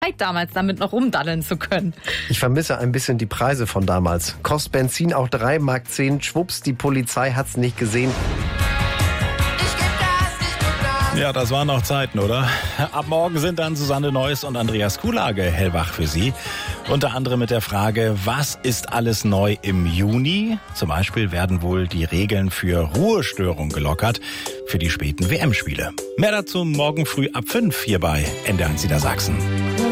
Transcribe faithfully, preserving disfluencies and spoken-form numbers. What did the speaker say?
damals damit noch rumdaddeln zu können. Ich vermisse ein bisschen die Preise von damals. Kostet Benzin auch drei Mark zehn, schwupps, die Polizei hat's nicht gesehen. Ja, das waren noch Zeiten, oder? Ab morgen sind dann Susanne Neuss und Andreas Kuhlage hellwach für Sie. Unter anderem mit der Frage, was ist alles neu im Juni? Zum Beispiel werden wohl die Regeln für Ruhestörung gelockert für die späten W M-Spiele. Mehr dazu morgen früh ab fünf hier bei N D R eins Niedersachsen.